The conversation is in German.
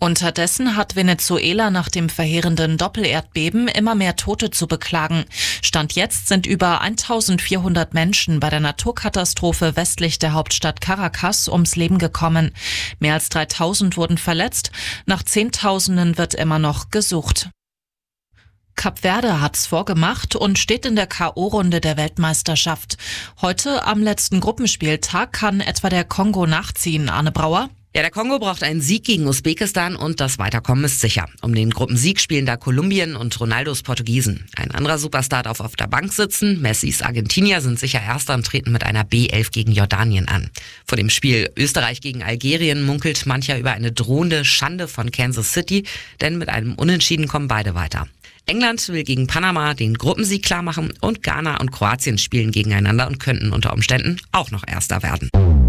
Unterdessen hat Venezuela nach dem verheerenden Doppelerdbeben immer mehr Tote zu beklagen. Stand jetzt sind über 1400 Menschen bei der Naturkatastrophe westlich der Hauptstadt Caracas ums Leben gekommen. Mehr als 3000 wurden verletzt. Nach Zehntausenden wird immer noch gesucht. Kap Verde hat's vorgemacht und steht in der K.O.-Runde der Weltmeisterschaft. Heute am letzten Gruppenspieltag kann etwa der Kongo nachziehen. Arne Brauer? Ja, der Kongo braucht einen Sieg gegen Usbekistan und das Weiterkommen ist sicher. Um den Gruppensieg spielen da Kolumbien und Ronaldos Portugiesen. Ein anderer Superstar darf auf der Bank sitzen. Messis Argentinier sind sicher Erster und treten mit einer B11 gegen Jordanien an. Vor dem Spiel Österreich gegen Algerien munkelt mancher über eine drohende Schande von Kansas City, denn mit einem Unentschieden kommen beide weiter. England will gegen Panama den Gruppensieg klarmachen und Ghana und Kroatien spielen gegeneinander und könnten unter Umständen auch noch Erster werden.